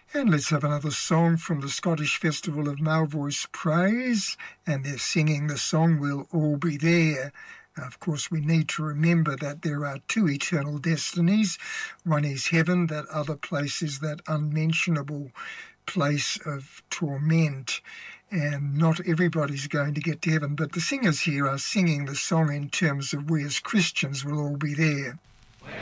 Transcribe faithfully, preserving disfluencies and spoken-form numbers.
And let's have another song from the Scottish Festival of Male Voice Praise, and they're singing the song We'll All Be There. Now, of course, we need to remember that there are two eternal destinies. One is heaven, that other place is that unmentionable place of torment. And not everybody's going to get to heaven, but the singers here are singing the song in terms of we as Christians will all be there.